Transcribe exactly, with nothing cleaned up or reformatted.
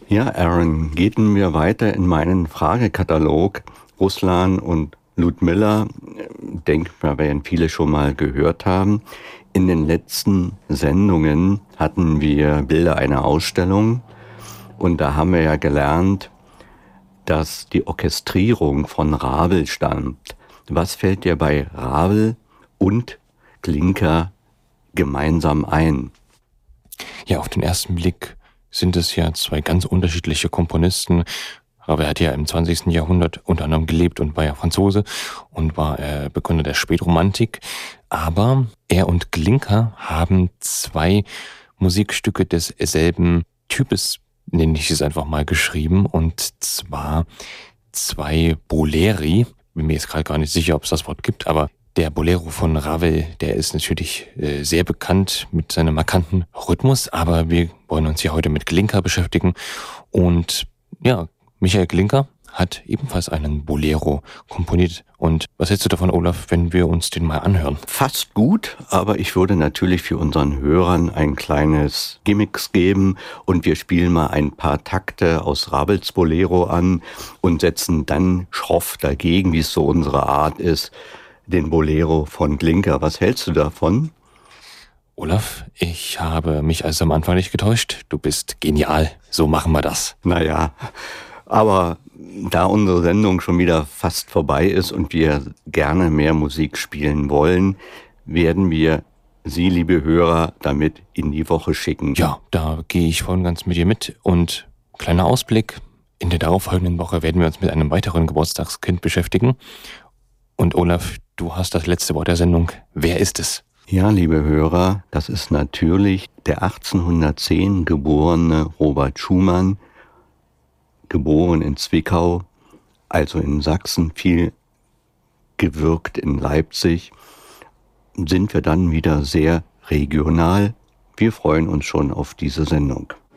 Ja, Aaron, gehen wir weiter in meinen Fragekatalog. Ruslan und Ludmilla, denke mal, werden viele schon mal gehört haben. In den letzten Sendungen hatten wir Bilder einer Ausstellung und da haben wir ja gelernt, dass die Orchestrierung von Ravel stammt. Was fällt dir bei Ravel und Glinka gemeinsam ein? Ja, auf den ersten Blick sind es ja zwei ganz unterschiedliche Komponisten. Ravel hat ja im zwanzigsten Jahrhundert unter anderem gelebt und war ja Franzose und war äh, Begründer der Spätromantik. Aber er und Glinka haben zwei Musikstücke desselben Types, nenne ich es einfach mal, geschrieben. Und zwar zwei Boleri. Bin mir jetzt gerade gar nicht sicher, ob es das Wort gibt, aber der Bolero von Ravel, der ist natürlich äh, sehr bekannt mit seinem markanten Rhythmus, aber wir wollen uns hier heute mit Glinka beschäftigen. Und ja, Michael Glinka hat ebenfalls einen Bolero komponiert. Und was hältst du davon, Olaf, wenn wir uns den mal anhören? Fast gut, aber ich würde natürlich für unseren Hörern ein kleines Gimmicks geben und wir spielen mal ein paar Takte aus Ravels Bolero an und setzen dann schroff dagegen, wie es so unsere Art ist, den Bolero von Glinka. Was hältst du davon? Olaf, ich habe mich also am Anfang nicht getäuscht. Du bist genial. So machen wir das. Naja, aber da unsere Sendung schon wieder fast vorbei ist und wir gerne mehr Musik spielen wollen, werden wir Sie, liebe Hörer, damit in die Woche schicken. Ja, da gehe ich voll und ganz mit dir mit. Und kleiner Ausblick, in der darauffolgenden Woche werden wir uns mit einem weiteren Geburtstagskind beschäftigen. Und Olaf, du hast das letzte Wort der Sendung. Wer ist es? Ja, liebe Hörer, das ist natürlich der achtzehnhundertzehn geborene Robert Schumann, geboren in Zwickau, also in Sachsen, viel gewirkt in Leipzig. Sind wir dann wieder sehr regional. Wir freuen uns schon auf diese Sendung.